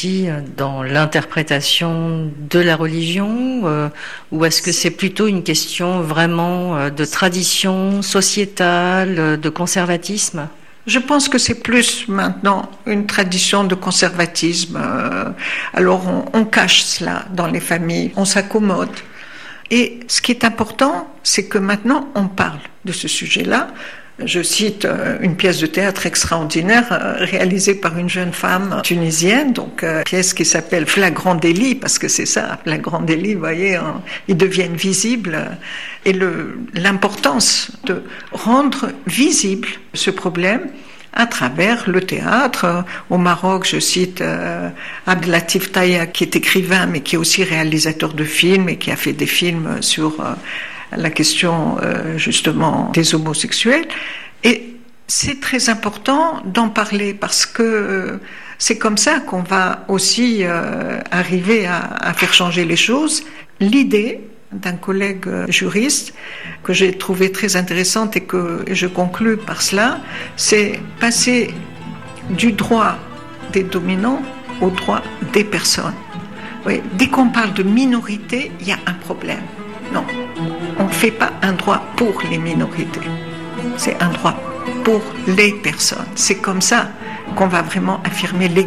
aussi dans l'interprétation de la religion, ou est-ce que c'est plutôt une question vraiment de tradition sociétale, de conservatisme ? Je pense que c'est plus maintenant une tradition de conservatisme. Alors on cache cela dans les familles, on s'accommode. Et ce qui est important, c'est que maintenant on parle de ce sujet-là. Je cite une pièce de théâtre extraordinaire réalisée par une jeune femme tunisienne, donc pièce qui s'appelle Flagrant délit, parce que c'est ça, flagrant délit, vous voyez, ils deviennent visibles. Et l'importance de rendre visible ce problème à travers le théâtre. Au Maroc, je cite Abdelatif Taya, qui est écrivain, mais qui est aussi réalisateur de films et qui a fait des films sur la question justement des homosexuels. Et c'est très important d'en parler parce que c'est comme ça qu'on va aussi arriver à faire changer les choses. L'idée d'un collègue juriste que j'ai trouvé très intéressante et que je conclus par cela, c'est passer du droit des dominants au droit des personnes. Oui, dès qu'on parle de minorité, il y a un problème. Non, on ne fait pas un droit pour les minorités, c'est un droit pour les personnes. C'est comme ça qu'on va vraiment affirmer l'égalité.